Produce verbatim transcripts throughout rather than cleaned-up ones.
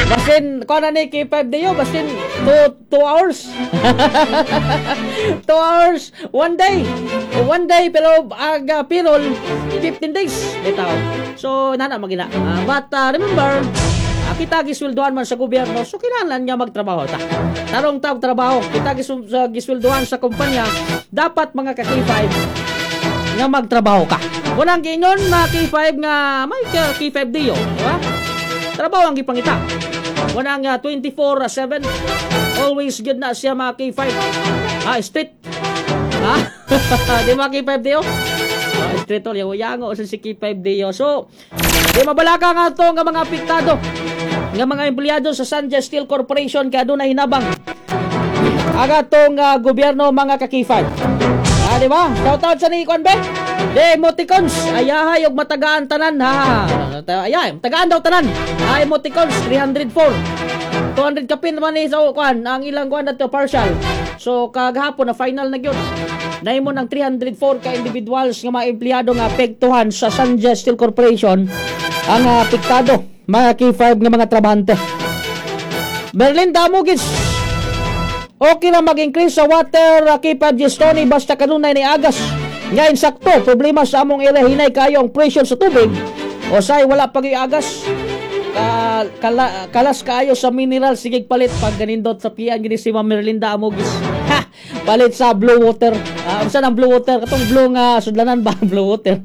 Basin, ko na ni K five Dio, basin two hours. two hours, one day. One day, pero aga pirol, fifteen days. Bitaw. So, nana magina. Uh, but uh, remember, uh, kita gisweldohan man sa gobyerno, so kinahanglan niya magtrabaho ta. Tarong tawag trabaho, kita gisu- uh, gisweldohan sa kumpanya, dapat mga ka K five nga magtrabaho ka. Walang giingon na K five nga may K five Dio, di ba? Trabaho ang gipangita. Walang uh, twenty-four seven. Always good na siya mga K five. Ah, street. Ha? Di ba K five Dio? Ah, street all. Yango sa si K five Dio. So, di mabalaka nga ito nga mga apektado. Nga mga empleyado sa Sanjay Steel Corporation kaya doon na hinabang. Aga itong uh, gobyerno mga ka K five. Ah, di ba? Shoutout sa ni Kwan Be. De emoticons. Ayahay og matagaan tanan ha. Ayay, tagaan daw tanan. Ay emoticons three hundred four. two hundred kapin naman ni sa Kwan. Ang ilang Kwan na to partial. So kagahapon na final na gyud. Nahimo ng three hundred four ka individuals nga mga empleyado nga apektuhan sa Sanjay Steel Corporation ang uh, apektado mga K five nga mga trabahante. Berlin Damogis. Okay na mag-increase sa water uh, K five Gestoni basta kanunay ni agas. Nga insakto, problema sa among area hinay kayo ang pressure sa tubig. O say wala pag agas. Uh, kala, kalas kayo sa mineral sige palit pag ganindot sa pian gini si Ma'am Merlinda Amogis. Ha, palit sa blue water. Ah, uh, unsa nang blue water? Katong blue nga sudlanan ba blue water.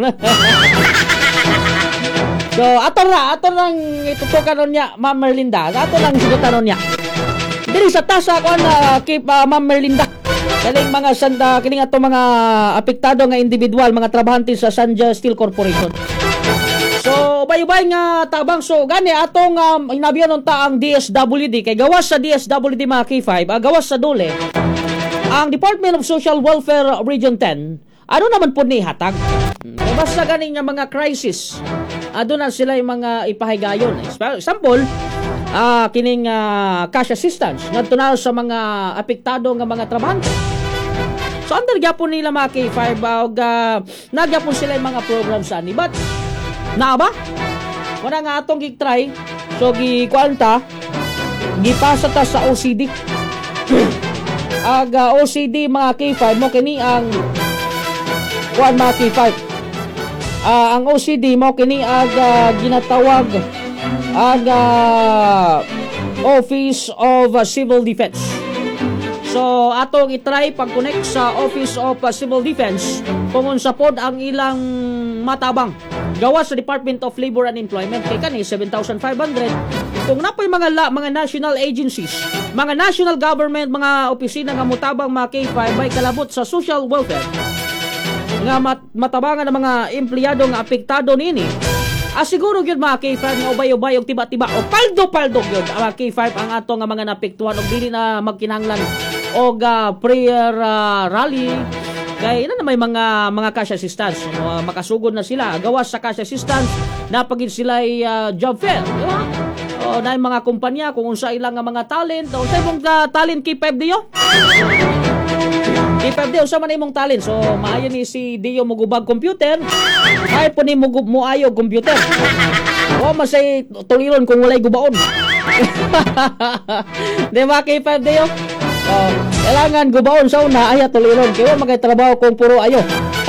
So, ato na, ato nang itutukan niya Ma'am Merlinda. Ato nang sigutan niya. Diri sa tasa ko na keep uh, Ma'am Merlinda. Kaling mga sanda, kining ato mga apektado nga individual, mga trabahante sa Sanjay Steel Corporation. So, ubay-ubay nga tabang. So, gani atong um, inabiyan ta ang D S W D. Kay gawas sa D S W D mga K five, ah, gawas sa dole, ang Department of Social Welfare Region ten, ano naman po ni hatag? Hmm, basta gani nga mga crisis, ado na sila yung mga ipahigayon. Example, ah, kining uh, cash assistance ngadto na sa mga apektado nga mga trabahante. So under gyapon nila mga K five og uh, nagyapon sila yung mga programs ani but na ba? Wala nga atong gig-try. So gi-kwanta gipasa ta sa O C D. Ag uh, O C D mga K five mo kini ang kuan mga K five. Uh, ang O C D mo kini ag uh, ginatawag ang uh, Office of uh, Civil Defense. So atong i-try pag-connect sa Office of uh, Civil Defense kung unsa pod ang ilang matabang gawas sa Department of Labor and Employment kay kani seven thousand five hundred. Kung napoy mga la, mga national agencies, mga national government, mga opisina nga mutabang mga K five may kalabot sa social welfare nga mat, matabangan ng mga empleyado nga apektado nini. Ah, siguro gyud mga K five nga ubay-ubay og tiba-tiba o paldo-paldo gyud ang K five ang ato nga mga napektuhan og dili na magkinahanglan og uh, prayer uh, rally kay ina na may mga mga cash assistance. Uh, makasugod na sila gawas sa cash assistance napagid sila uh, job fair, di ba? O na mga kumpanya kung unsa ilang nga mga talent o sa imong uh, talent K five Dio. K five Dio sa man imong talent. So maayo ni si Dio mogubag computer. Ay po ni mo mo ayo computer. O masay tuliron kung walay gubaon. Di ba K five Dio? Oh, kailangan gubaon sa una ay tuliron kay wa magay trabaho kung puro ayo.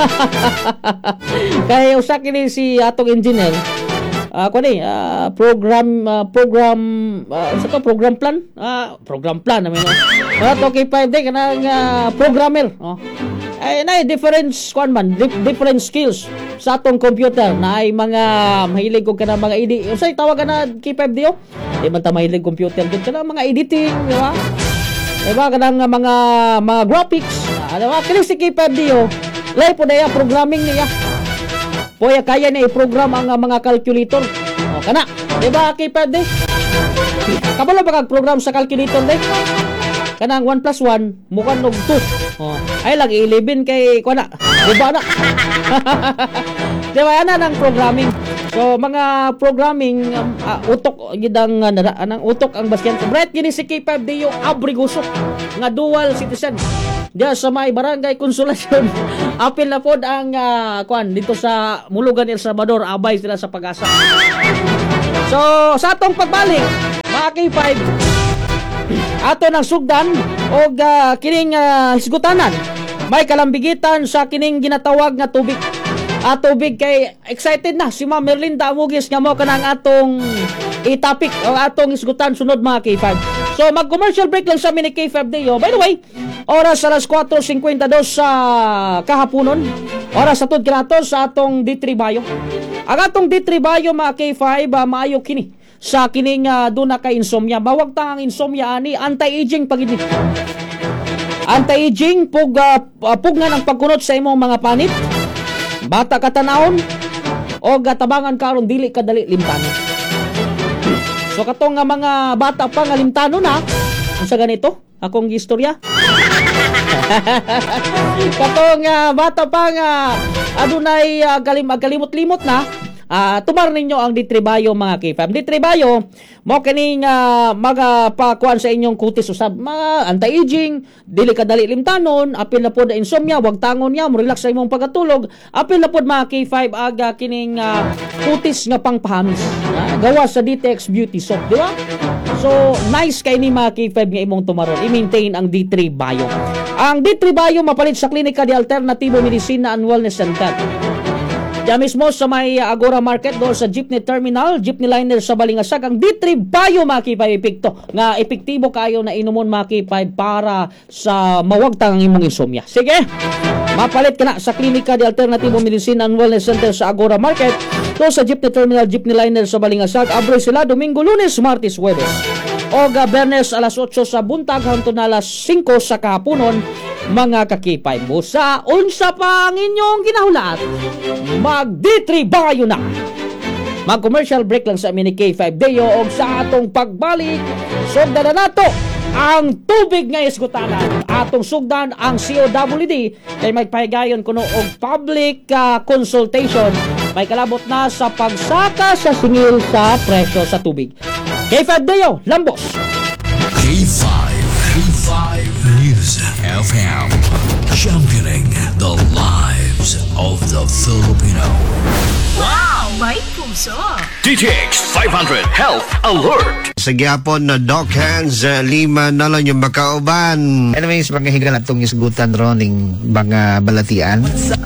Kay usa kini si atong engineer. Ah, uh, kuno uh, program uh, program uh, sa to program plan. Ah, uh, program plan naman. Para to K five day kanang uh, programmer. Oh. Ay na difference kuan man, dif- different skills sa atong computer na ay mga mahilig ko kana mga edi. Unsay tawag na K five Dio? Di man ta mahilig computer gid kana mga editing, di ba? Diba, kanang mga mga graphics. Ano ba? Kini si K five Dio. Lay po na programming niya. Poya kaya niya i-program ang uh, mga calculator. O, kana. Diba, K five Dio? Kabalo ba kag-program sa calculator, de? Kanang one plus one, mukhang og two. O, ay lang, eleven kay, kuha na. Diba na? Diba, yan na ng programming. So mga programming um, uh, utok gidang uh, anang utok ang basyan. So bright gini si K five Dio Abrigoso nga dual citizen. Diya sa may barangay Konsolasyon. Apil na pod ang uh, kwan dito sa Mulugan El Salvador, abay sila sa pag-asa. So sa atong pagbalik mga K five, ato ng sugdan o uh, kining uh, hisgutanan may kalambigitan sa kining ginatawag nga tubig. Uh, tubig kay excited na si Ma'am Merlinda Amugis nga mo kanang atong i-topic o atong isgutan sunod mga K five. So mag-commercial break lang sa mini K five Dayo. By the way, oras alas four fifty-two sa kahaponon. Oras sa tud kinato sa atong D three Bayo. Ang atong D three Bayo mga K five uh, maayo kini sa kining uh, duna ka insomnia. Bawag tang ang insomnia ani anti-aging pagid. Anti-aging pug uh, pug nga ng pagkunot sa imong mga panit. Bata ka tanahon o gatabangan karon dili kadali limtano. So katong nga mga bata pa nga limtano na unsa ganito akong istorya. Katong uh, bata pa nga adunay uh, galim galimot-limot na Uh, tumar ninyo ang D three Bayo mga K five. D three Bayo mo kining uh, magapakuan sa inyong kutis usab mga anti-aging, dili kadali limtanon, apil na pod insomnia, wag tangon niya, mo relax sa imong pagkatulog, apil na pod mga K five aga kining uh, kutis nga pangpahamis. Uh, gawa sa D T X Beauty Soap, di ba? So nice kay ni mga K five nga imong tumaron i-maintain ang D three Bayo. Ang D three Bayo mapalit sa Klinika de Alternativo Medicina and Wellness Center. Diyan mismo sa may Agora Market doon sa Jeepney Terminal, Jeepney Liner sa Balingasag, ang D three Bayo mga K five epekto nga epektibo kayo na inumon mga K five para sa mawagtang ang imong insomnia. Sige, mapalit ka na sa Klinika de Alternativo Medicine and Wellness Center sa Agora Market doon sa Jeepney Terminal, Jeepney Liner sa Balingasag. Abroy sila Domingo, Lunes, Martes, Huwebes. O Bernes alas eight sa buntag hangtod na alas five sa kahaponon mga ka-K five mo. Sa unsa pa ang inyong ginahulat, mag D three Bayo na. Mag-commercial break lang sa mini K five Dayo o sa atong pagbalik sugdan na nato ang tubig nga isgutanan. Atong sugdan ang C O W D kay may pahigayon kuno og public uh, consultation. May kalabot na sa pagsaka sa singil sa presyo sa tubig. K five Dayo, Lambos. K five, K five News F M, championing the lives of the Filipino. Wow, may puso! D T X five hundred Health Alert. Sa gyapon na Doc Hands, uh, lima na lang yung makauban. Anyways, mga higal atong isgutan ron ng mga balatian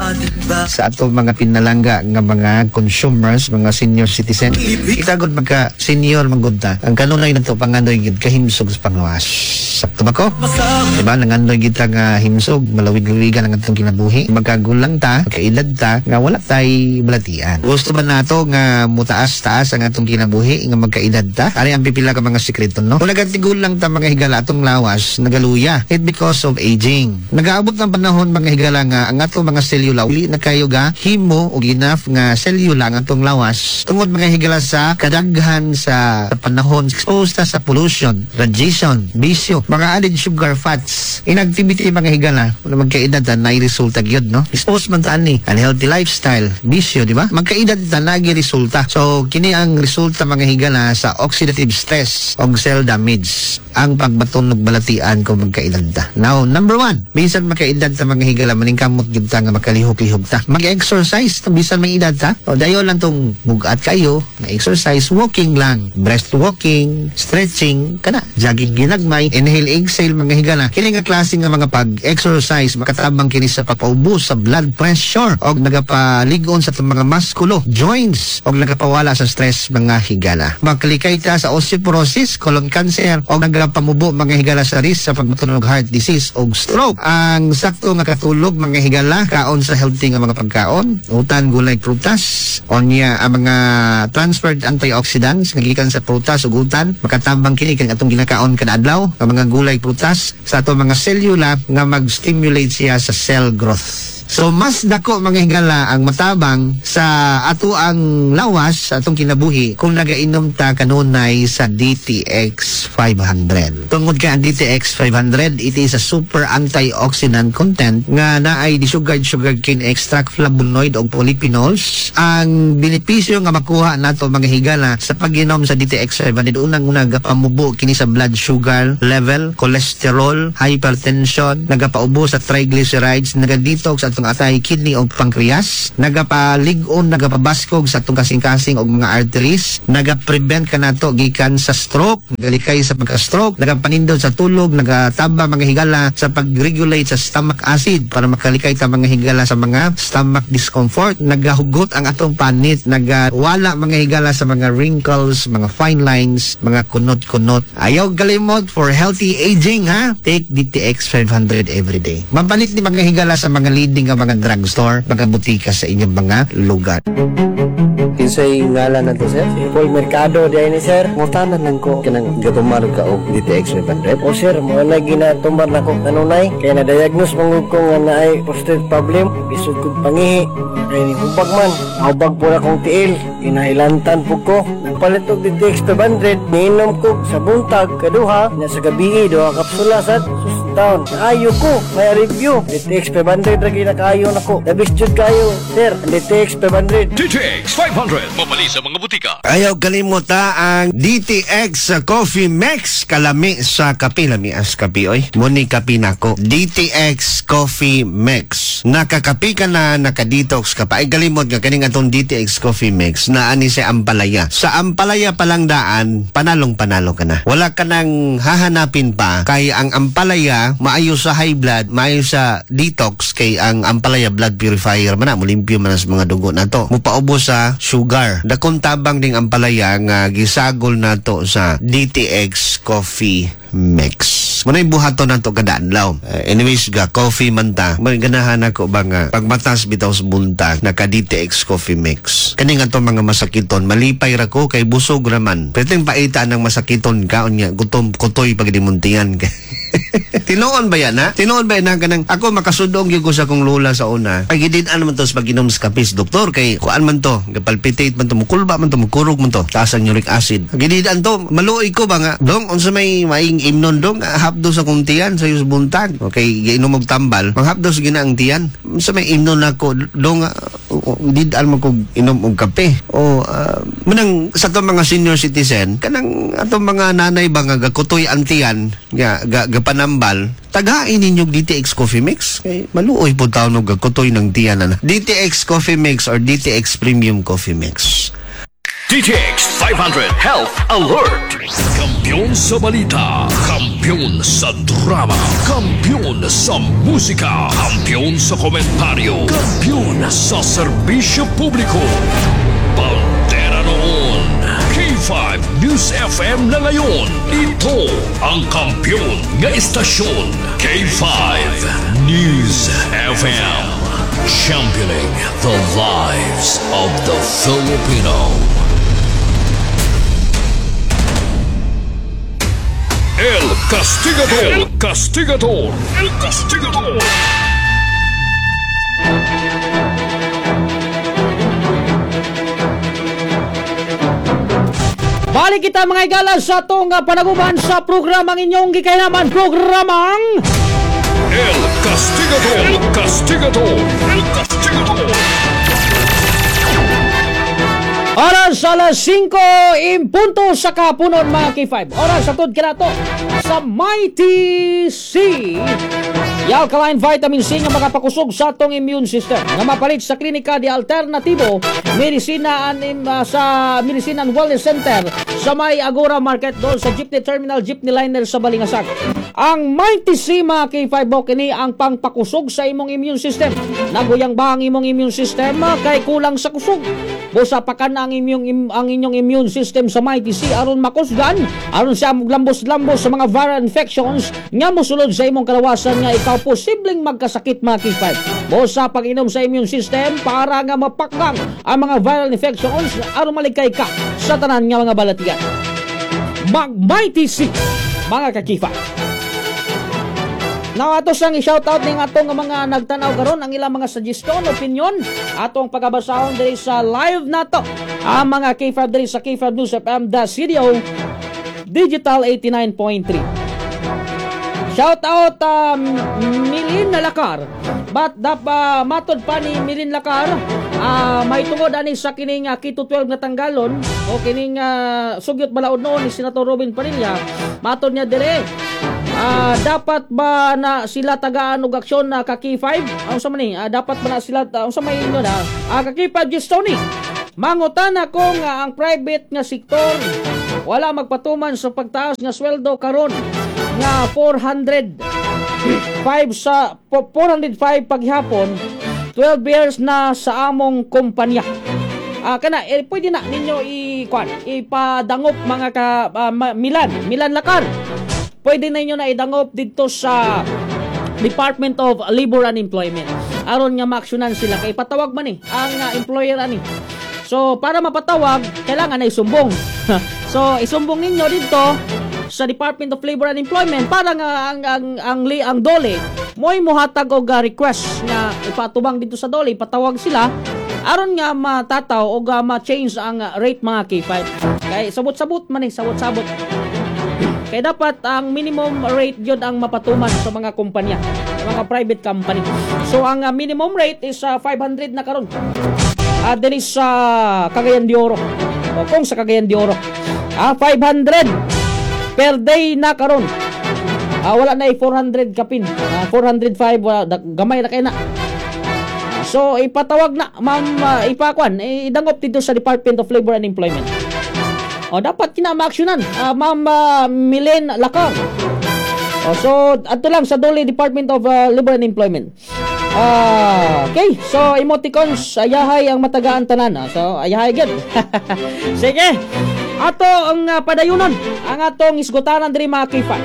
sa atong mga pinalangga ng mga consumers, mga senior citizen. Itagod magka senior maggunta. Ang kanunay na ito panganoy gid kahimsog sa panglawas. Sakto ba ko? Diba, nanganoy gid nga himsog, malawig-lawigan ang atong kinabuhi. Magkagulang ta, magkailad ta, nga wala tay balatian. Gusto ba nato nga mutaas-taas ang atong kinabuhi, nga magkaedad ta? Ari ang pipila ka mga sekreto, no? Kung nagatigulang ta mga higala atong lawas, nagaluya. It because of aging. Nagaabot ng panahon mga higala nga ang atong mga selula uli na kayo ga himo o enough nga selula ang atong lawas. Tungod mga higala sa kadaghan sa panahon, exposed ta sa pollution, radiation, bisyo, mga added sugar fats, inactivity mga higala, kung magkaedad ta na resulta gyud, no? Exposed man ta ni unhealthy lifestyle, bisyo, di ba? Magkaedad ta nagi resulta. So kini ang resulta mga higala sa oxidative stress o cell damage ang pagbatunog balatian kung magkaedad ta. Now, number one, bisan magkaedad ta mga higala, maningkamot gid ta nga makalihok-lihok ta. Mag-exercise, bisan may edad ta. O dayo lang tong bugat kayo, na exercise, walking lang, breast walking, stretching, kana, jogging ginagmay, inhale, exhale mga higala. Kini nga klase nga mga pag-exercise, makatabang kini sa papaubos sa blood pressure o nagapaligon sa mga musculo, joints, o nagapawala sa stress mga higala. Makalikay ta sa osteoporosis, colon cancer, o nagapamubo mga higala sa risk sa pagmatunog heart disease o stroke. Ang sakto nga katulog mga higala, kaon sa healthy nga mga pagkaon, utan, gulay, prutas, o niya ang mga transferred antioxidants nga gikan sa prutas ug utan, makatabang kini kang atong ginakaon kada adlaw ang mga gulay, prutas sa ato mga selula nga mag-stimulate siya sa cell growth. So mas dako mga higala ang matabang sa ato ang lawas sa atong kinabuhi kung nagainom ta kanunay sa D T X five hundred. Tungod ka ang D T X five hundred, it is a super antioxidant content nga naay disugard sugar cane extract, flavonoid o polyphenols. Ang benepisyo nga makuha nato mga higala sa pag-inom sa D T X five hundred, unang-una nagapamubo kini sa blood sugar level, cholesterol, hypertension, nagapaubo sa triglycerides, nagadetox sa atong mga atay kidney o pancreas, nagapalig-on, nagapabaskog sa atong kasing-kasing og mga arteries, nagaprevent ka nato gikan sa stroke, galikay sa pagka-stroke, nagapanindot sa tulog, nagataba mga higala sa pag-regulate sa stomach acid para makalikay ta mga higala sa mga stomach discomfort, nagahugot ang atong panit, nagawala mga higala sa mga wrinkles, mga fine lines, mga kunot-kunot. Ayaw galimot for healthy aging, ha? Take D T X five hundred every day. Mabanit ni mga higala sa mga leading nga mga drugstore, mga butika sa inyong mga lugar. Kinsay ngalan na to, sir? Si Paul Mercado diay ni, sir. Ngutanan lang ko kanang gatumar ka og D T X five hundred. O sir, mo na ginatumar na ko kanunay kaya na-diagnose mong ko nga naay prostate problem, bisod kog pangihi. Kaya ni hubag man, hubag po na kong tiil, kinailantan po ko. Nagpalit og D T X five hundred, niinom ko sa buntag, kaduha, na sa gabi, duha kapsula sad, susuntaon. Naayo ko, may review. D T X five hundred lagi nakaayo na ko. Labis jud kayo, sir, ang D T X five hundred. D T X five hundred. Mabali sa mga butika. Ayaw kalimot ha, ang D T X Coffee Mix, kalami sa kape, lami as kape oy. Muni kape nako. D T X Coffee Mix. Nakakapi ka na, nakadetox ka pa. Ay galimot nga kaning atong D T X Coffee Mix na ani sa Ampalaya. Sa Ampalaya palang daan, panalong panalo ka na. Wala ka nang hahanapin pa kay ang Ampalaya maayo sa high blood, maayo sa detox kay ang Ampalaya blood purifier man na mulimpyo man sa mga dugo nato. Mupaubo sa sugar. Dakon tabang ding Ampalaya nga gisagol nato sa D T X Coffee Mix. Muna'y buhato na to kadaanlaw. Uh, anyways, ga, coffee man ta. May ganahan ako ba nga, pagmatas bitaw sa buntag, naka D T X Coffee Mix. Kani nga to mga masakiton, malipay ra ko kay busog raman. Pwedeng paita ng masakiton ka, niya, gutom, kutoy pag dimuntingan. Tinoon ba yan, ha? Tinoon ba yan na kanang, ako makasudong yung ko sa kong lola sa una. Ay, gidin-an man to sa pag-inom sa kapis, doktor, kay kuan man to, palpitate man to, mukulba man to, mukurog man to, taas ang uric acid. Gidin-an to, maluoy ko ba nga, dong, unsa may maing imnon dong, hapdo sa kong tiyan, sa yus buntag. Okay, giinom og tambal, manghapdo sa ginaang tiyan. Unsa may imnon ako, dong, uh, did-an mo kong inom og kape. O, uh, manang, sa to mga senior citizen, kanang, atong mga nanay ba nga, gakutoy ang tiyan, ga, ga, ga panambal, tagain ninyong D T X Coffee Mix. Kay maluoy po tao no gagkutoy ng tiyan na. D T X Coffee Mix or D T X Premium Coffee Mix. D T X five hundred Health Alert. Kampiyon sa balita, kampiyon sa drama, kampiyon sa musika, kampiyon sa komentaryo, kampiyon sa serbisyo publiko. Pantera noon. K five News F M na ngayon. Ito ang kampiyon nga istasyon. K five News F M. Championing the lives of the Filipino. El Castigador. El Castigador. El Castigador. Balik kita mga igala sa itong uh, panaguban sa programang inyong gikainaman, programang El Castigador. El Castigador. El Castigador. Oras alas singko impunto sa kapunon mga K five. Oras sa tod kinato sa Mighty C. Alkaline vitamin C nga makapakusog sa atong immune system nga mapalit sa klinika di alternatibo medisina anim uh, sa Medicine and Wellness Center sa may Agora Market doon sa Jeepney Terminal Jeepney Liner sa Balingasag. Ang Mighty C mga K five o kini ang pangpakusog sa imong immune system. Naguyang ba ang imong immune system uh, kay kulang sa kusog? Busa pa ka na ang, immune, im, ang inyong immune system sa Mighty C aron makusgan, aron siya maglambos-lambos sa mga viral infections nga mosulod sa imong kalawasan nga ikaw posibleng magkasakit mga K five. Busa pag-inom sa immune system para nga mapakgang ang mga viral infections aron malikay ka sa tanan nga mga balatian. Mag Mighty C mga K five. Now ato sang i-shoutout ning atong mga nagtanaw karon ang ilang mga suggestion, opinion, atong pagabasahon diri sa live nato. Ang mga K five diri sa K five News F M The Studio Digital eighty-nine point three. Shoutout um, Milin Lakar. But dapa matod pa ni Milin Lakar, uh, may tungod ani sa kining uh, Kito twelve nga tanggalon o kining uh, sugyot balaod noon ni Senator Robin Padilla. Matod niya dire Ah, dapat ba na sila tagaan og aksyon na ka K five? Ang sa man ni, ah, dapat ba na sila ang sa may inyo na ah, ka K five just Tony. Mangutana ko nga ang private nga sektor wala magpatuman sa pagtaas nga sweldo karon nga four hundred five sa four hundred five paghapon, twelve years na sa among kumpanya. Ah, kana eh, pwede na ninyo i-kwan, ipadangop mga ka ah, ma- Milan, Milan Lakar. Pwede na ninyo na idangop dito sa Department of Labor and Employment. Aron nga maaksyonan sila kay patawag man eh ang uh, employer ani. So para mapatawag kailangan na isumbong. So isumbong ninyo dito sa Department of Labor and Employment para nga ang ang ang, ang, ang dole mo'y mohatag og uh, request nga ipatubang dito sa dole, patawag sila aron nga matataw o uh, ma-change ang uh, rate mga K five. Kay sabot-sabot man eh, sabot-sabot. Kaya dapat ang minimum rate yun ang mapatuman sa mga kumpanya, mga private company. So ang uh, minimum rate is uh, five hundred na karon. Ah, uh, din sa Cagayan de Oro. O kung sa Cagayan de Oro. Ah, five hundred per day na karon. Ah, wala na ay four hundred kapin. Ah, four hundred five wala da, gamay na kay na. Ah, so ipatawag na ma'am uh, ipakwan idangop dito sa Department of Labor and Employment. O dapat kinamaaksyonan uh, Ma'am uh, Milen Lakar. O so ato lang sa Dole Department of uh, Labor and Employment. Uh, okay, so emoticons ayahay ang matagaan tanan. Uh, so ayahay gid. Sige. Ato ang uh, padayunon ang atong isgutanan diri mga kifa.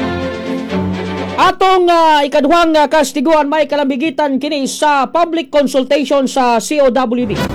Atong uh, ikaduhang uh, kastiguan may kalambigitan kini sa public consultation sa C O W D.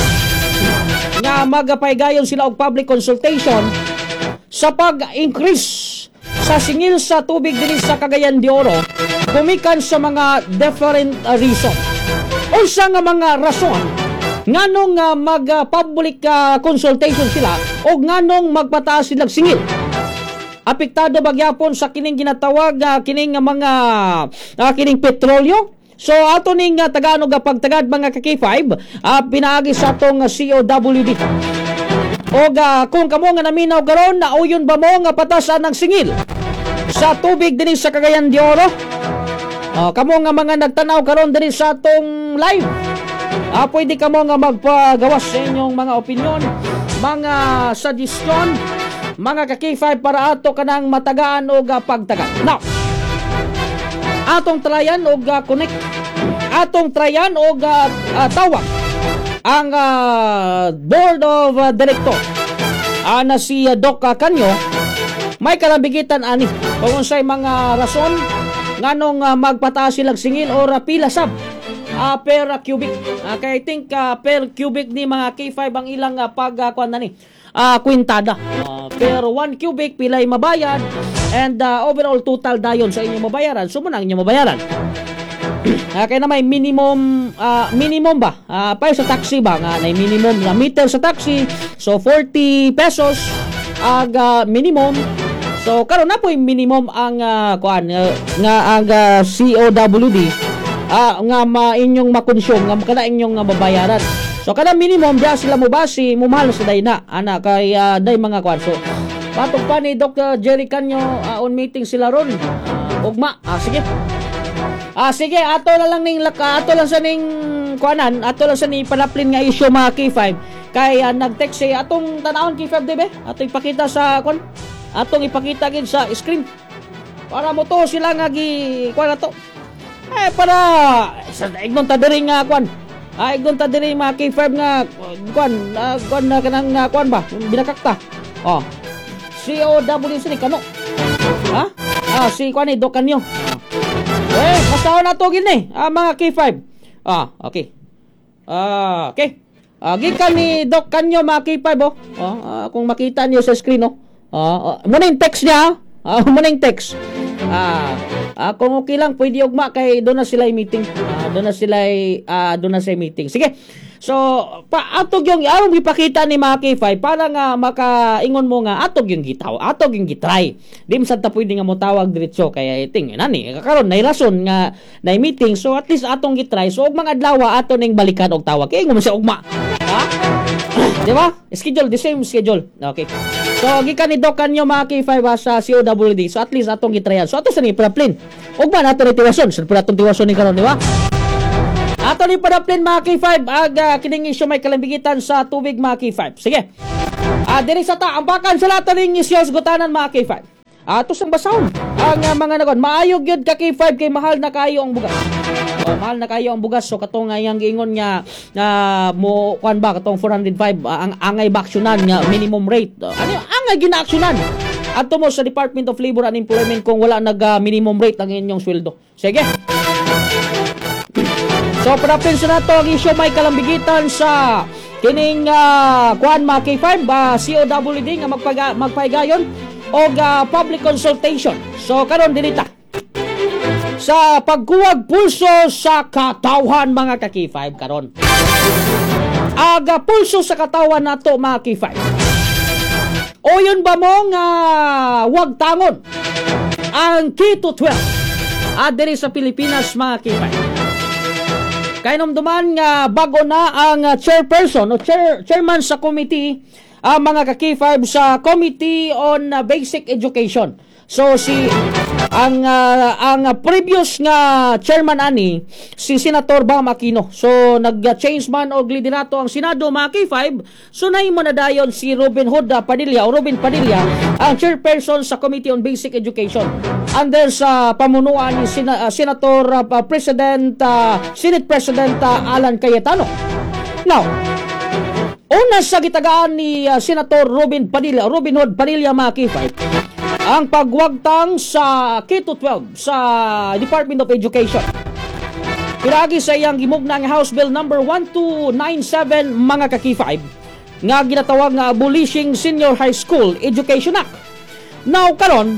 Nga magapaygayon sila og public consultation sa pag-increase sa singil sa tubig dinhi sa Cagayan de Oro gumikan sa mga different uh, reason. Unsa nga mga rason nganong uh, mag-public uh, consultation sila o nganong magpataas silang singil? Apektado ba gyapon sa kining ginatawag uh, kining mga uh, kining petrolyo? So ato ning uh, Tagalog uh, pagtagad mga ka K five uh, pinaagi sa atong uh, C O W D. O uh, kung kamo nga naminaw karon na uyon ba mo nga patasan ng singil sa tubig dinhi sa Cagayan de Oro? Uh, kamo nga mga nagtanaw karon dinhi sa atong live. Uh, pwede kamo nga magpagawas sa inyong mga opinion, mga suggestion, mga ka K five para ato kanang matagaan og uh, pagtagad. Now, atong trayan og uh, connect, atong trayan og uh, uh, tawag ang uh, board of uh, director uh, na si uh, Doc uh, Canyo. May kalambigitan ani kung unsay mga rason nganong uh, magpataas silang singil or uh, pila sab uh, per uh, cubic. Uh, kaya I think uh, per cubic ni mga K five ang ilang uh, pag uh, kuan na ni uh, kwintada. Uh, per one cubic pilay mabayad and uh, overall total dayon sa inyong mabayaran. So muna ang inyong mabayaran. Uh, kaya na may minimum uh, minimum ba? Uh, pa sa taxi ba nga na minimum na meter sa taxi. So forty pesos ang uh, minimum. So karon na po yung minimum ang uh, kuan uh, nga ang uh, C O W D uh, nga ma inyong makonsume nga kada inyong uh, babayaran. So kada minimum dia sila mo basi mo mahal sa dayna ana kay uh, day mga kuan. So patog pa ni Doctor Jerry Canyo uh, on meeting sila ron. Uh, ugma. Ah sige. Ah sige, ato na lang ning laka, ato lang sa ning kuanan, ato lang sa ni panaplin nga issue mga K five. Kay uh, nag-text si atong tanawon K five dibe. Atong ipakita sa kuan. Atong ipakita gid sa screen. Para mo to sila nga gi kuan ato. Eh para sa ignon ta diri nga kuan. Ah ignon ta diri mga K five nga kuan, uh, kuan na kanang uh, kuan ba? Binakakta. Oh. C O W sini kamo. Ha? Ah si kuan ni Doc Canyo. Eh, basta na to gini, ah, mga K five. Ah, okay. Ah, okay. Ah, gikan ni Doc Canyo mga K five oh. Ah, ah, kung makita niyo sa screen oh. Ah, ah muna yung text niya. Ah, muna yung text. Ah, ah, kung okay lang pwede ugma kay doon na sila meeting. Ah, doon na sila ah, doon na sila meeting. Sige. So, pa atog yung aron gipakita ni mga K five para nga makaingon mo nga atog yung gitaw, atog yung gitry. Di man ta pwede nga mo tawag diretso kaya iting nani karon nay rason nga nay meeting so at least atong gitry so og mga adlaw ato ning balikan og tawag kay ingon mo sa ugma. Ha? Di ba? Schedule the same schedule. Okay. So gikan ni Doc kanyo mga K five ha, sa C O W D. So at least atong gitrayan. So ato sa ni Praplin. Ug ba nato ni tiwason? Sa so, atong tiwason ni karon, di ba? Ato ni Praplin mga K five ag uh, kining isyu may kalambigitan sa tubig mga K five. Sige. Ah, uh, diri sa ta ambakan sa lahat ning isyos gutanan mga K five. Ato sang basahon ang uh, mga nagon maayog gyud ka K five kay mahal na kayo ang bugas. Oh, mahal na kayo ang bugas so katong nga yang giingon nga na uh, mo kwan ba katong four hundred five uh, ang angay baksyonan nga minimum rate. Uh, ano angay ginaaksyonan? Adto mo sa Department of Labor and Employment kung wala nag uh, minimum rate ang inyong sweldo. Sige. So para-pin sa nato ang isyu may kalambigitan sa kining uh, kwan mga K five uh, C O W D nga magpaga, magpaigayon o uh, public consultation. So karon dinita sa pagkuwag pulso sa katawhan mga ka K five karon. Aga pulso sa katawan nato mga K five. O yun ba mo nga wag tangon ang Keto twelve adiri sa Pilipinas mga K five. Kainomduman nga bago na ang uh, chairperson o chair, chairman sa committee ang uh, mga ka K five sa Committee on uh, Basic Education. So si ang uh, ang uh, previous nga chairman ani si Senator Bam Aquino. So nag-change man og liderato ang Senado mga K five. So nahimo na dayon si Robin Hood Padilla o Robin Padilla ang chairperson sa Committee on Basic Education under sa pamunuan ni Sina, uh, Senator uh, President uh, Senate President uh, Alan Cayetano. Now, una sa gitagaan ni uh, Senator Robin Padilla, Robin Hood Padilla mga K five, ang pagwagtang sa Keto twelve sa Department of Education. Piragi sa iyang gimugna nga House Bill number one two nine seven mga ka K five nga ginatawag nga Abolishing Senior High School Education Act. Now karon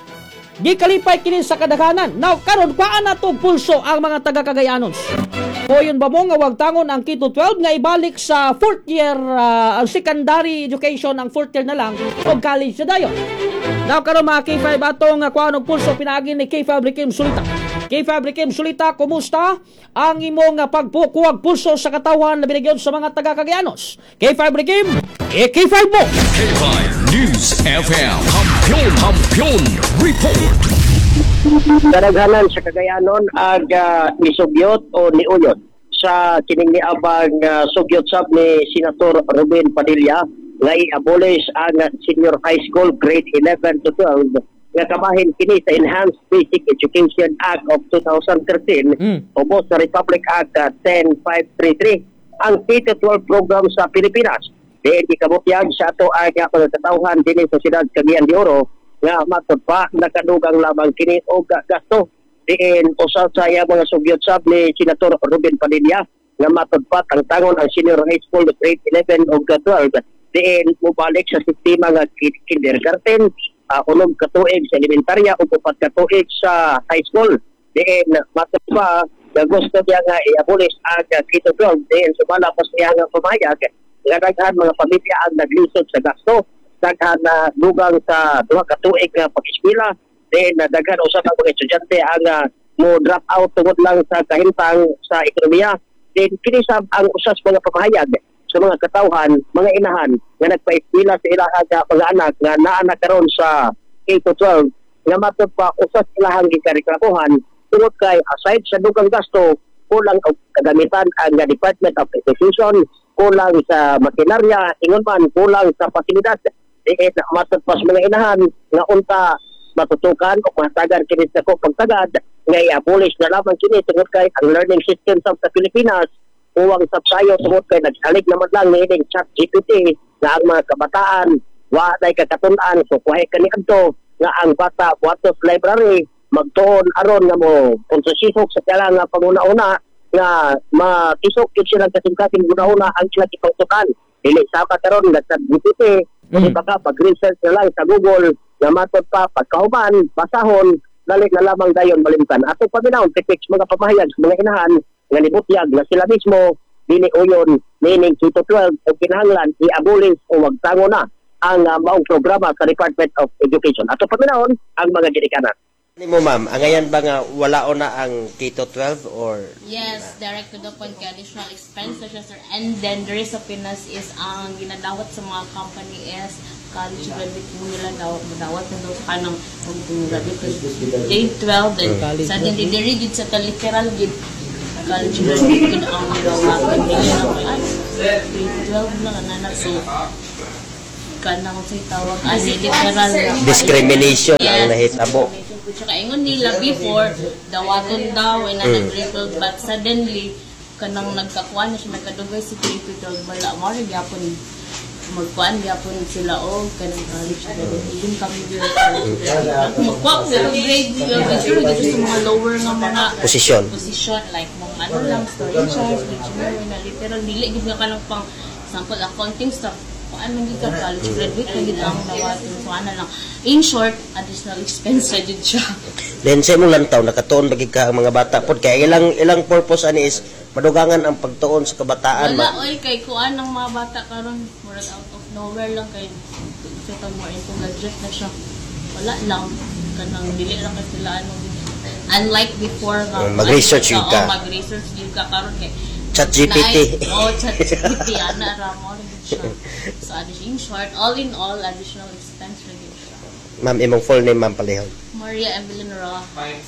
gikalipay kini sa kadaghanan. Now karon paan nato pulso ang mga taga Cagayanos. O yun ba mo nga wag tangon ang Keto twelve nga ibalik sa fourth year uh, ang secondary education ang fourth year na lang o college na dayon. Now karon mga K five atong uh, kuan og pulso pinaagi ni K five Rikim Sulita. K five Rikim Sulita, kumusta ang imong uh, pagpukuwag pulso sa katawan na binigyan sa mga taga Cagayanos? K five Rikim, eh K five mo. K five News F M. Kampiyon, kampiyon, report. Kadaghanan sa Cagayanon ag uh, nisugyot o niuyot sa kining niabang uh, sugyot sab ni Senator Robin Padilla nga i-abolish ang senior high school grade eleven to twelve nga kabahin kini sa Enhanced Basic Education Act of two thousand thirteen mm. ubos sa Republic Act uh, ten five thirty-three ang K twelve program sa Pilipinas. Diin ikabutyag sa ato ang mga katawhan dinhi sa siyudad Cagayan de Oro nga matod pa nakadugang lamang kini og gasto. Diin usab sa iya mga sugyot sab ni Senator Robin Padilla nga matod pa tangtangon ang senior high school grade eleven ug twelve. Diin mubalik sa sistema nga kindergarten, uh, unom ka tuig sa elementarya ug upat ka tuig sa high school. Diin matod pa nga gusto niya nga i-abolish ang K twelve. Diin sumala pa siya nga pumayag nga daghan mga pamilya ang naglisod sa gasto, daghan na dugang sa duha ka tuig nga pag-eskwela, then daghan usab ang mga estudyante ang uh, mo drop out tungod lang sa kahintang sa ekonomiya. Then kini sab ang usas mga pamahayag sa mga katawhan, mga inahan nga nagpa-eskwela sa ilaha nga mga anak nga naa na karon sa K twelve nga matod pa usas ilahang gikarikakuhan tungod kay aside sa dugang gasto kulang og kagamitan ang Department of Education, kulang sa makinarya, ingon man kulang sa pasilidad. Diin matod pa sa mga inahan nga unta matutukan o matagan kini sa ko pagtagad nga i-abolish na lamang kini tungod kay ang learning system sa Pilipinas uwang sabsayo tungod kay nagsalig naman lang ni ining chat G P T nga ang mga kabataan wa day kakatun-an so kuhay kani adto nga ang bata buhatos library magtuon aron nga mo konsesihok sa kala nga panguna-una nga matisok yun silang kasing-kasing una-una ang silang ipangtukan. Dili sa karon nga sa G P T kasi baka pag-research na lang sa Google nga matod pa pagkahuman, basahon, dali na lamang dayon malimtan. Ato pa binawon tipik mga pamahayag sa mga inahan nga nibutyag na sila mismo dili uyon meaning K twelve o kinahanglan i-abolish o magtango na ang uh, maong programa sa Department of Education. Ato pa binawon ang mga ginikanan. Ni mo ma'am, ang ngayon ba nga wala o na ang K twelve or? Yes, direct to the point kay additional expenses sir. And then the rest of Pinas is ang ginadawat sa mga company is college graduate mo nila daw, madawat na daw sa kanang kung graduate ka grade twelve, then suddenly diri gid sa ka literal gid college graduate gid ang nila dili na ko ay grade twelve lang na so kana ko say tawag as literal Discrimination ang nahitabo. Tsaka ingon nila before, dawaton daw, and mm. nag-tripled, but suddenly, kanang nagkakuan na siya, nagkadugay si K to twelve, wala mo rin yapon, magkuan, yapon sila, oh, kanang college, hindi kami yun. Magkuan sila, grade, sure, dito sa mga lower nga mga posisyon, posisyon, like, mga ano lang, story charge, dictionary, na literal, dili, gid nga kanang pang, sample, accounting stuff, kuan man gid ka college graduate man gid ang nawaton so ana lang in short additional expense sa jud siya then sa imong lantaw nakatuon lagi ka ang mga bata pod kay ilang ilang purpose ani is madugangan ang pagtuon sa kabataan wala oy kay kuan ng mga bata karon murag out of nowhere lang kay kita mo into gadget na siya wala lang kanang dili ra ka sila ano unlike before nga uh, mag-research yun ka oh, mag-research yun ka karon kay Chat G P T oh Chat G P T ana ra mo siya. So, in short, all in all, additional expense for this siya. Ma'am, imong full name, ma'am, palihog. Maria Evelyn Roa.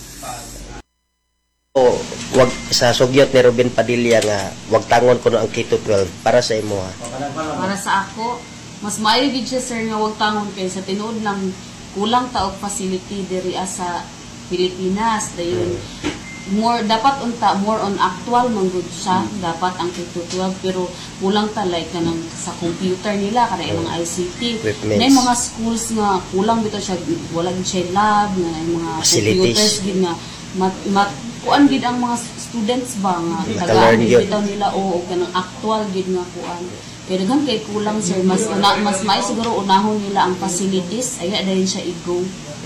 O, wag, sa sugyot ni Ruben Padilla nga, wag tangon ko no ang K to twelve para sa imo ha. Para sa ako, mas maayo gid siya sir nga wag tangon kay sa tinuod lang kulang taog facility diri sa Pilipinas dayon. More dapat unta more on actual man gud siya dapat ang K to twelve pero kulang ta like kanang sa computer nila kana ilang I C T nay mga schools nga kulang bitaw siya wala gid siya lab nga mga computers gid nga mat, mat kuan gid ang mga students ba nga tagaan bitaw nila o kanang actual gid nga kuan kaya daghan kay kulang sir mas na, mas may siguro unahon nila ang facilities aya dayon siya i-go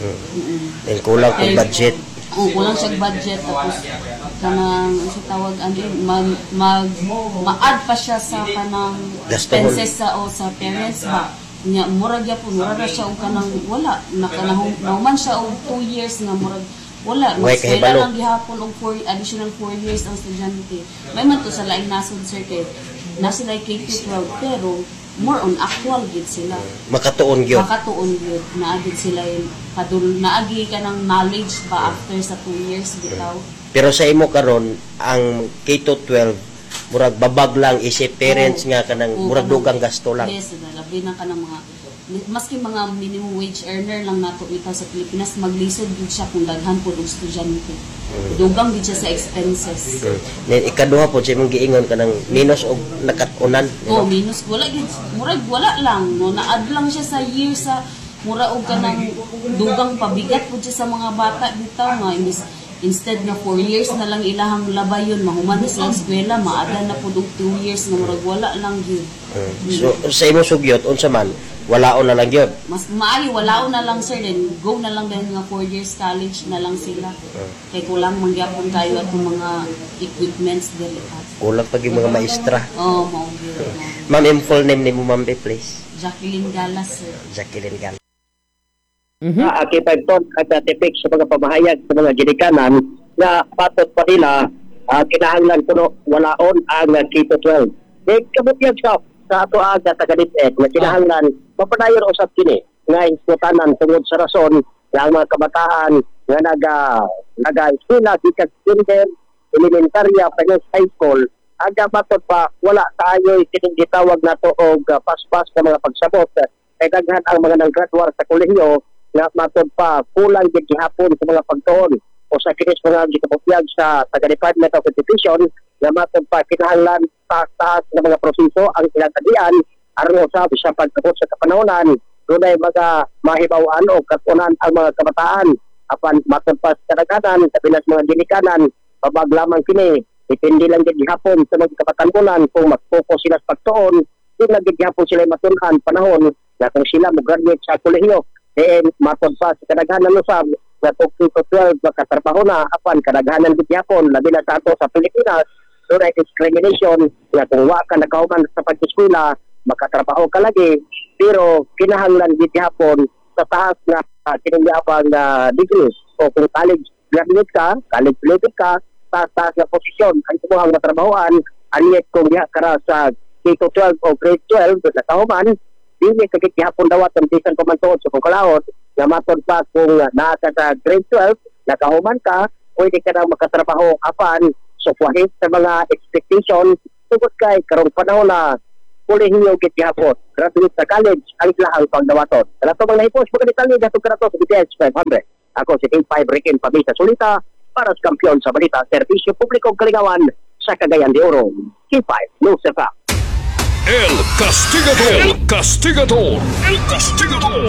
mm. then kulang kung budget oh, kulang siya budget tapos kanang sa tawag ano mag mag ma-add pa siya sa kanang expenses sa o sa parents ba nya murag gyapon murag ra siya og kanang wala nakanahon nahuman siya og two years nga murag wala mas kailan lang gihapon og four additional four years ang estudyante may man to sa laing nasod sir kay nasa like K to twelve pero more on actual gid sila makatuon gyud makatuon gyud naagid sila yung padul naagi ka ng knowledge pa after sa two years bitaw pero sa imo karon ang K to twelve murag babag lang isip parents oh, nga kanang oh, murag dugang gasto lang yes labi na kanang mga maski mga minimum wage earner lang nato bitaw sa Pilipinas maglisod gid siya kung daghan pud og estudyante mm. dugang gid siya sa expenses mm. then ikaduha po sa imong giingon kanang minus og nakatunan oh minus wala gid murag wala lang no naad lang siya sa year sa mura og kanang dugang pabigat pud siya sa mga bata bitaw nga imbis instead na four years na lang ilahang labayon mahuman sa eskwela maada na pud og two years nga murag wala lang gyud mm. so sa imong sugyot unsa man walaon na lang yun. Mas maayo, walaon na lang sir, then go na lang dahil nga four years college na lang sila. Uh. Kaya kulang mangyapon tayo at mga equipments dili. Kulang pag yung mga maestra. Oo, oh, maugil. Ma'am, yung full name ni mo, ma'am, please. Jacqueline Galas, sir. Jacqueline Galas. Mm-hmm. Na aki five ton at tipik sa mga pamahayag sa mga ginikanan na patot pa nila uh, kinahanglan kuno walaon ang K to twelve. Eh, kabutyan sa sa ato aga taga-DepEd na kinahanglan mapadayon usab kini nga isputanan tungod sa rason nga ang mga kabataan nga naga naga-eskwela gikan kinder, elementarya, high school aga matud pa wala tayo kining gitawag nato og uh, pas-pas sa mga pagsabot kay daghan ang mga nag-graduate sa kolehiyo nga matud pa kulang gid gihapon sa mga pagtuon o sa kinis mga gitapopyag sa taga-Department of Education nga matud pa kinahanglan taas-taas na mga proseso ang kinatadian aron sa sa pagkabot sa kapanahonan dunay mga mahibaw-an o katunan ang mga kabataan apan matud pa sa kadaghanan sa pinas mga ginikanan babag lamang kini depende lang gid gihapon sa mga kapatanunan kung mag-focus sila sa pagtuon di na gid gihapon sila matun-an panahon na kung sila mo-graduate sa kolehiyo then matud pa sa kadaghanan usab nga K to twelve makatrabaho na apan kadaghanan gid gihapon labi na sa ato sa Pilipinas so right discrimination nga kung wa ka nakahuman sa pag-eskwela makatrabaho ka lagi pero kinahanglan gid gihapon sa taas nga uh, kinahanglan uh, degree o kung college graduate ka college graduate ka taas-taas na posisyon ang imong matrabahoan anyet kung diha kara sa K to twelve o grade twelve na kahuman dili kagit gihapon dawat ang bisan pa man tuod sa kung kalahod nga matod pa kung uh, naa ka sa grade twelve, nakahuman ka, pwede ka na makatrabaho apan sukwahin sa mga expectation tungkol kay karong panahon na kolehiyo git gihapon, graduate sa college ang ilahang pagdawaton. Sa lato mga nahipos, magkadetali dato karato sa B T S five hundred. Ako si K five Rikin Pamisa Sulita para sa Kampiyon sa Balita, Serbisyo Publikong Kalingawan sa Cagayan de Oro. K five News F M. El Castigador. El Castigador. El Castigador.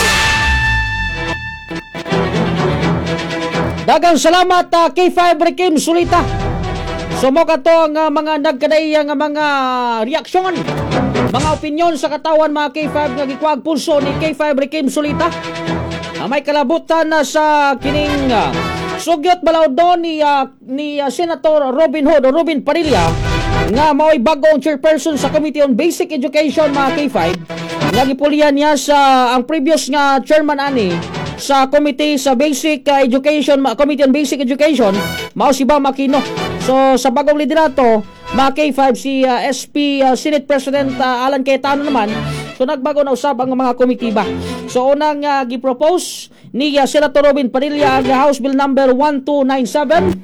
Dagang salamat uh, K five Rikim Sulita. Sumo ka to ang uh, mga nagkadayang uh, mga reaksyon, mga opinyon sa katawan mga K five nga gikwag pulso ni K five Rikim Sulita. Uh, may kalabutan na uh, sa kining uh, sugyot balaod ni uh, ni uh, Senator Robin Hood o Robin Padilla nga mao'y bagong chairperson sa Committee on Basic Education mga K five. Nga gipulihan niya sa ang previous nga chairman ani sa Committee sa Basic uh, Education, Committee on Basic Education, mao si Bam Aquino. So sa bagong liderato, mga K five si uh, S P uh, Senate President uh, Alan Cayetano naman. So nagbago na usab ang mga komitiba. So unang uh, gipropose ni uh, Senator Robin Padilla ang uh, House Bill number one two nine seven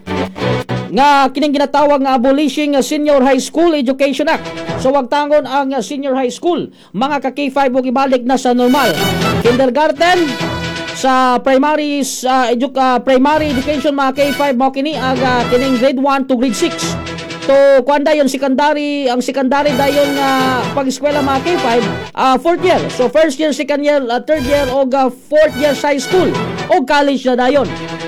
nga kining ginatawag nga abolishing uh, Senior High School Education Act. So wag tangon ang uh, Senior High School, mga ka K five og ibalik na sa normal. Kindergarten sa primary uh, edu- uh, primary education mga K five mo kini ang uh, kining grade one to grade six. To kuan dayon secondary, ang secondary dayon nga uh, pag-eskwela mga K five uh, fourth year. So first year, second year, uh, third year og uh, fourth year sa high school o college na dayon.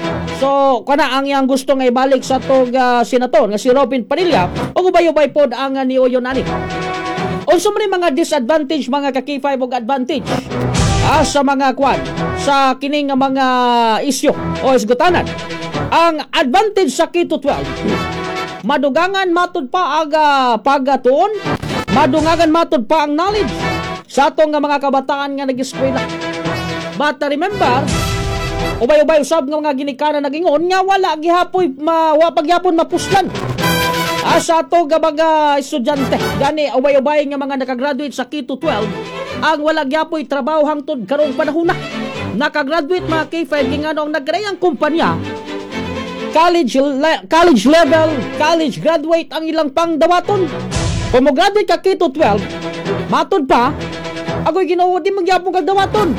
So kana ang iyang gusto nga ibalik sa tog uh, senator nga si Robin Padilla og ubay-ubay pod ang uh, niuyon ani. Also may mga disadvantage mga ka K five og advantage ah, sa mga kwan sa kining mga isyu o isgutanan. Ang advantage sa K twelve, madugangan matud pa aga pagatuon, madugangan matud pa ang knowledge sa atong nga mga kabataan nga nag-eskwela. But uh, remember, ubay-ubay usab nga mga ginikanan nagingon nga wala gihapoy ma, wa pagyapon mapuslan. Ah, sa ato nga mga estudyante, gani ubay-ubay nga mga nakagraduate sa K twelve, ang wala gyapoy trabaho hangtod karong panahon na. Nakagraduate mga K five ngano ang nagkarayang kumpanya, college le- college level, college graduate ang ilang pangdawaton. Kung mo graduate ka K twelve, matod pa, agoy ginawa di magyapong kagdawaton.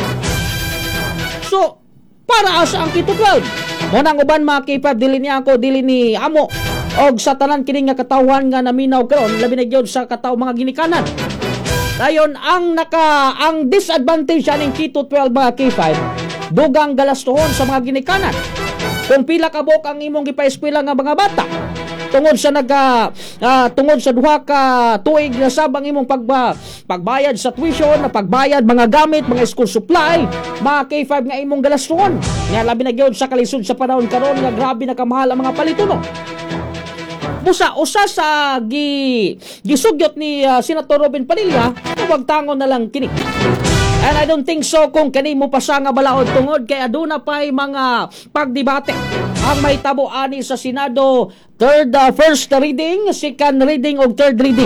So, para asa ang K twelve? Munang uban mga K five, dili ni ako, dili ni amo, og sa tanan kini nga katawan nga naminaw karon, labi na gyud sa kataw mga ginikanan. Dayon ang naka ang disadvantage aning K twelve mga K five, dugang galastuhon sa mga ginikanan. Kung pila ka buok ang imong gipaeskwela nga mga bata, tungod sa naga uh, tungod sa duha ka tuig na sabang imong pagba, pagbayad sa tuition, na pagbayad mga gamit, mga school supply, mga K five nga imong galastuhon. Nga labi na gyud sa kalisod sa panahon karon nga grabe na kamahal ang mga palituno. Busa usa sa gi gisugyot ni uh, Senator Robin Padilla, wag tangon na lang kini. And I don't think so kung kani mo pa sa nga balaod tungod kay aduna pay mga pagdebate ang may tabo ani sa Senado, third uh, first reading, second reading ug third reading.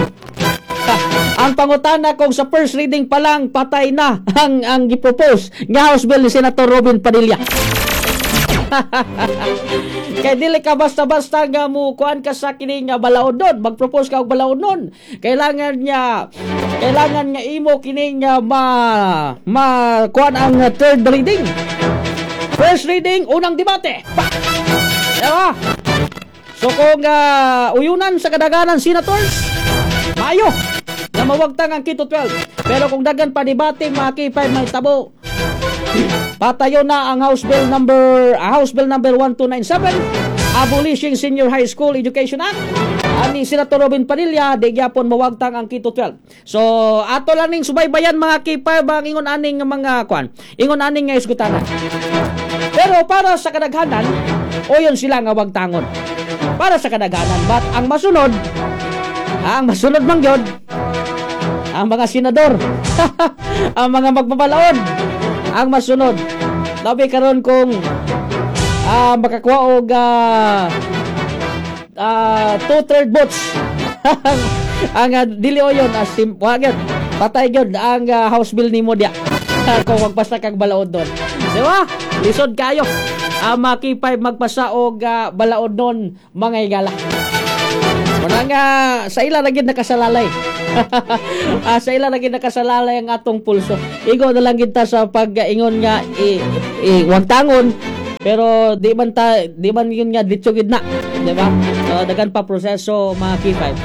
Ang pangutana kung sa first reading pa lang patay na ang ang gipropose nga House Bill ni Senator Robin Padilla. Kay dili ka basta-basta nga mo kuan ka sa kini nga balaod nun, mag-propose ka og balaod nun. Kailangan niya kailangan nga imo kini nga ma ma kuan ang third reading. First reading, unang debate. Pa! Diba? So kung uh, uyunan sa kadaganan senators, maayo na mawagtang ang K twelve. Pero kung dagan pa debate mga K five may tabo, patayo na ang House Bill number uh, House Bill number one two nine seven, abolishing Senior High School Education Act. Ani Senator Robin Padilla, di gyapon mawagtang ang K twelve. So ato lang ning subaybayan mga K five ang ingon aning mga kwan, ingon aning nga isgutanan. Pero para sa kadaghanan, oyon sila nga wagtangon. Para sa kadaghanan, but ang masunod, ang masunod man gyud ang mga senador, ang mga magbabalaod, ang masunod. Labi karon kung uh, makakuha og uh, uh, two-third votes ang uh, dili oyon as uh, wag Patay gyud ang uh, house bill nimo dia. Kung magpasa kag balaod doon. Di ba? Lisod kayo. Ang uh, K five magpasa og uh, balaod doon mga igala. Muna nga sa ila na gid nakasalalay. ah, sa ila na gid nakasalalay ang atong pulso. Igo na lang kita sa pag-ingon nga i, i wangtangon pero di man ta di man yun nga ditso gid na, di ba? Uh, dagan pa proseso mga K five.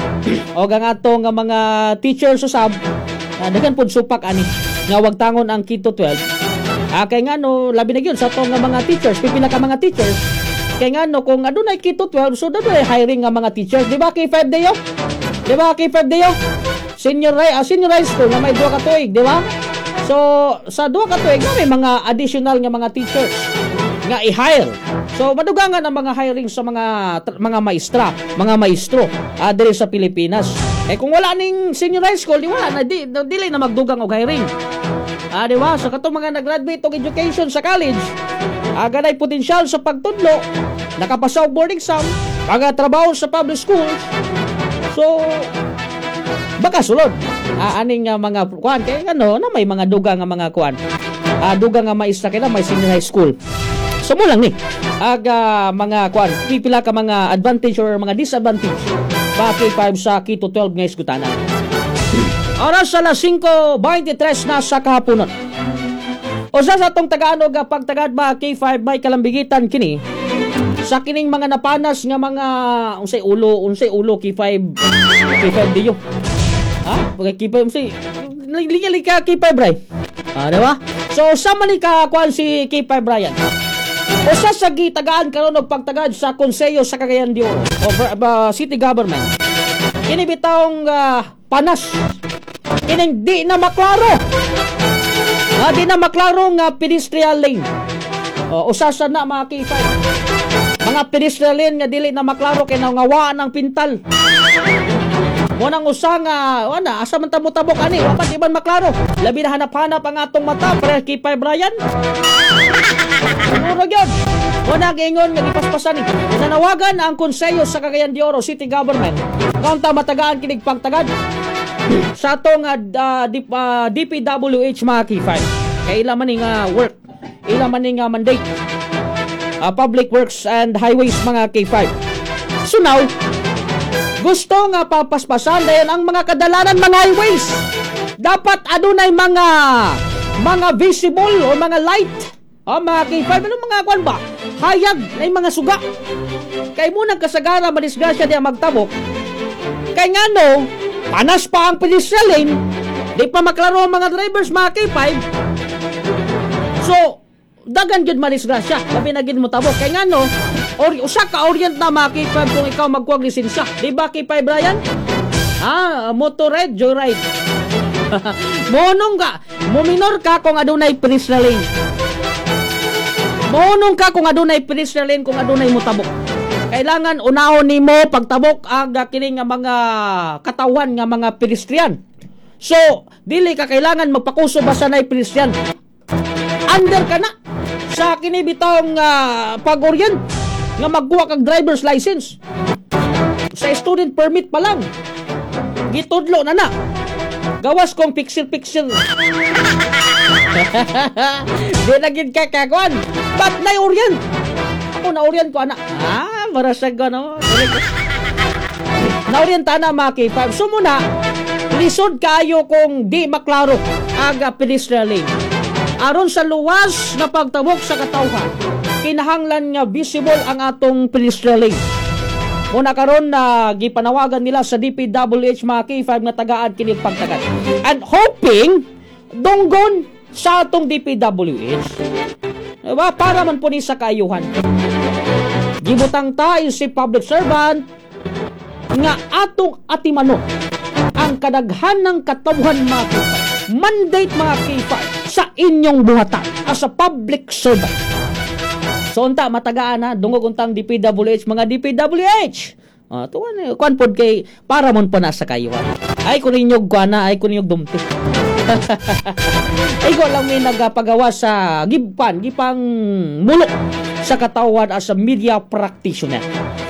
O ang atong nga mga teachers usab uh, dagan pud supak ani nga wagtangon ang K twelve. Ah, kay nga no labi na gyud sa atong nga mga teachers, pipila ka mga teachers. Kay nga no kung adunay K twelve so dadunay hiring nga mga teachers, di ba K five dayo? Di ba K five dayo? Senior uh, senior high school nga may duha ka tuig, di ba? So sa duha ka tuig nga may mga additional nga mga teachers nga i-hire. So madugangan ang mga hiring sa mga mga maestra, mga maestro uh, diri sa Pilipinas. Eh kung wala ning senior high school, di wala na di, dili na magdugang og hiring. Ah, di ba? So katong mga nag-graduate og education sa college, aga uh, nay potensyal sa pagtudlo, nakapasa og board exam, aga trabaho sa public schools. So baka sulod. Ah, aning uh, mga kuan kay ano na may mga dugang nga mga kuan. Ah, dugang nga maestra kay na may senior high school. So mo lang ni aga mga kuan pipila ka mga advantage or mga disadvantage ba K five sa K twelve nga isgutanan. Oras sa alas singko twenty-tres na sa kahaponon. O sa atong Tagalog pagtagad ba K five may kalambigitan kini sa kining mga napanas nga mga unsay ulo unsay ulo K five K five diyo. Ha? Pag K five unsay ligali ka K five Bray. Ah, di ba? So sa man ka kuan si K five Brian. O sa sagi tagaan karon og pagtagad sa konseyo sa Cagayan de Oro o uh, city government. Kini bitawng uh, panas. Kining di na maklaro. Ah, di na maklaro nga pedestrian lane. O usasa na mga K five. Mga pedestrian lane nga dili na maklaro kay nangawa ng pintal. Mo nang usa nga ana asa man ta mo tabok ani wa pa di man maklaro. Labi na hanap-hanap ang atong mata para K five Brian. Siguro gyud. Wala gingon nga gipaspasan ni. Nanawagan ang konseyo sa Cagayan de Oro City Government. Kaunta matagaan kinig pagtagad sa atong uh, D, uh, D P W H mga K five. Kay ila man ni nga work. Ila man ni nga mandate. Uh, Public Works and Highways mga K five. So now, gusto nga papaspasan dayon ang mga kadalanan mga highways. Dapat adunay mga mga visible o mga light. O mga K five, ano mga kwan ba? Hayag na mga suga. Kay munang kasagara madisgrasya diya magtabok. Kay nga no, panas pa ang pedestrian lane. Di pa maklaro ang mga drivers mga K five. So, dagan gyud madisgrasya. Labi na gyud mo tabok. Kay nga no, or usa ka orient na mga K five kung ikaw magkuwag lisensya. Di ba K five Brian? Ah, motorride, joyride. Monong ka, muminor ka kung adunay pedestrian lane. Monong ka kung adunay pedestrian lane kung adunay motabok. Kailangan unahon nimo pagtabok ang kini nga mga katawan nga mga pedestrian. So, dili ka kailangan magpakuso basta nay pedestrian. Under ka na sa kini bitawng uh, pag-orient nga magkuha kag driver's license. Sa student permit pa lang. Gitudlo na na. Gawas kong pixel-pixel. Di na gid ka kagwan. Ba't na-orient? Ako na-orient ko, anak. Ah, marasag ko, no? Na-orient na mga K five. So muna, lisod kayo kung di maklaro aga pedestrian lane. Aron sa luwas na pagtabok sa katawhan, kinahanglan nga visible ang atong pedestrian lane. Muna karon na gipanawagan nila sa D P W H mga K five nga tagaan kini pagtagad. And hoping donggon sa atong D P W H. Diba? Para man po ni sa kaayuhan. Gibutang tayo si public servant nga atong atimano ang kadaghan ng katawhan mga K five. Mandate mga K five sa inyong buhatan as a public servant. So unta matagaan na dungog untang D P W H mga D P W H. Ah, tuwan kuan pod kay para mon pa na sa kayuhan. Ay kun inyog kuana, ay kun inyog dumti. Ay ko lang may nagapagawa sa gipan, gipang mulok sa katawan as a media practitioner.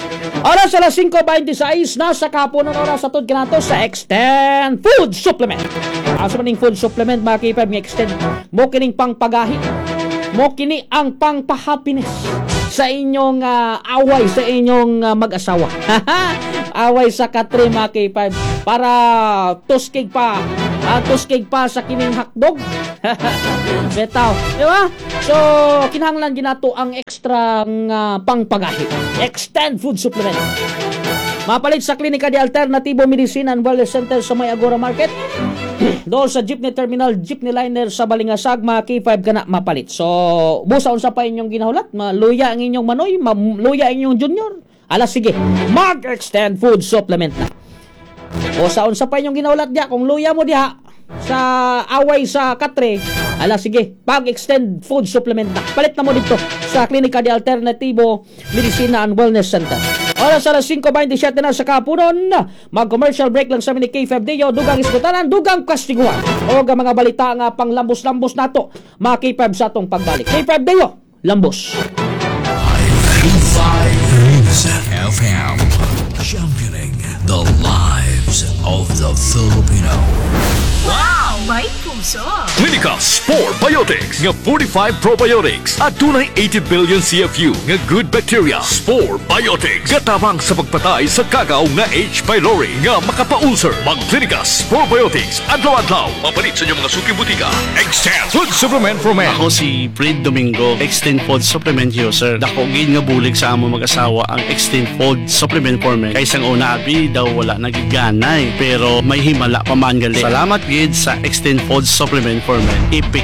Oras alas singko twenty-six na sa kapunan oras sa tod kanato sa Extend Food Supplement. Asa maning food supplement mga K-Fab nga Extend mo kining pangpagahi. Mo kini ang pangpa-happiness sa inyong uh, away sa inyong uh, mag-asawa. Away sa katre mga K-Fab para tuskig pa. Uh, tuskig pa sa kining hotdog. Betaw, di ba? So, kinahanglan ginato ang extra uh, pangpagahi. Extend Food Supplement. Mapalit sa Klinika de Alternativo Medicine and Wellness Center sa May Agora Market. Doon sa Jeepney Terminal, Jeepney Liner sa Balingasag, mga K five ka na mapalit. So, busa unsa pa inyong ginahulat? Maluya ang inyong manoy, maluya ang inyong junior. Ala, sige, mag-extend food supplement na. Busa unsa pa inyong ginahulat diya, kung luya mo diha sa away sa katre, ala sige, pag-extend food supplement na. Palit na mo dito sa Klinika de Alternativo Medicina and Wellness Center. Oras alas singko twenty-seven na sa kapunon. Mag-commercial break lang sa mini K five Deo, dugang iskutanan, dugang kastiguan. O ga mga balita nga pang lambos-lambos nato, mga K five sa atong pagbalik. K five Deo, lambos. K five News F M, championing the lives of the Filipino. Wow! May puso! Clinica Spore Biotics nga forty-five probiotics at tunay eighty billion C F U nga good bacteria. Spore Biotics gatabang sa pagpatay sa kagaw nga H. pylori nga makapa-ulcer. Mag-Clinica Spore Biotics adlaw-adlaw mapalit sa inyong mga suking butika. Extend Food Supplement for Men. Ako si Fred Domingo, Extend Food Supplement user. Dako gid nga bulig sa amo mag-asawa ang Extend Food Supplement for Men. Kaysa ang una abi daw wala nagiganay pero may himala pa man gali. Salamat gid sa Extend Food Supplement for Men. Ipik